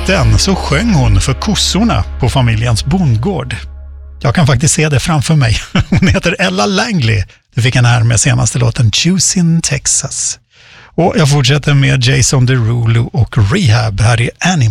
liten så sjöng hon för kossorna på familjens bondgård. Jag kan faktiskt se det framför mig. Hon heter Ella Langley. Du fick henne här med senaste låten Choosing Texas. Och jag fortsätter med Jason Derulo och Rehab här i Animal.